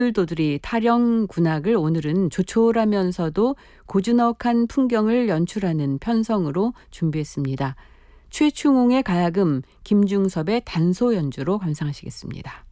도들이 타령 군악을 오늘은 조촐하면서도 고즈넉한 풍경을 연출하는 편성으로 준비했습니다. 최충홍의 가야금, 김중섭의 단소 연주로 감상하시겠습니다.